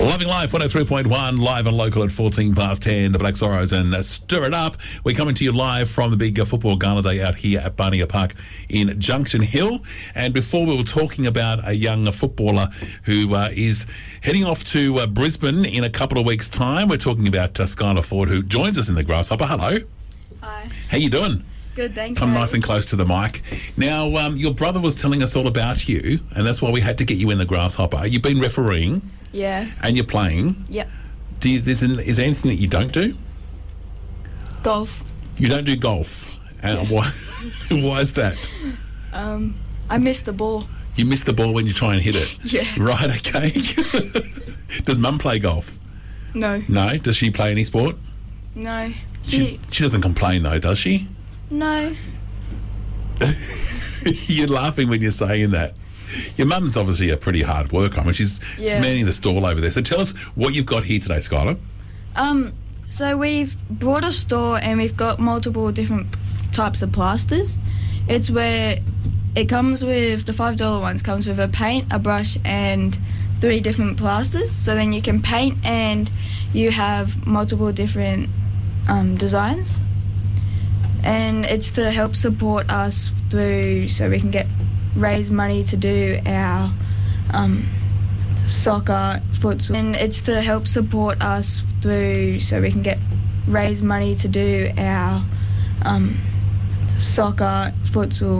Loving Life 103.1, live and local at 14 past 10. The Black Sorrows and Stir It Up. We're coming to you live from the big football gala day out here at Barnier Park in Junction Hill. And before we were talking about a young footballer who is heading off to Brisbane in a couple of weeks' time. We're talking about Skylar Ford, who joins us in the Grasshopper. Hello. Hi. How you doing? Good, thanks. Come nice and close to the mic. Now, your brother was telling us all about you, and that's why we had to get you in the Grasshopper. You've been refereeing. Yeah. And you're playing. Yep. Is there anything that you don't do? Golf. You don't do golf. And why is that? I missed the ball. You miss the ball when you try and hit it? Yeah. Right, okay. Does Mum play golf? No. No? Does she play any sport? No. She doesn't complain though, does she? No. You're laughing when you're saying that. Your mum's obviously a pretty hard worker. I mean, she's manning the stall over there. So tell us what you've got here today, Skylar. So we've brought a store and we've got multiple different types of plasters. It's where it comes with, the $5 ones comes with a paint, a brush and 3 different plasters. So then you can paint and you have multiple different designs. And it's to help support us through, so we can raise money to do our soccer, futsal. And it's to help support us through, so we can raise money to do our soccer, futsal.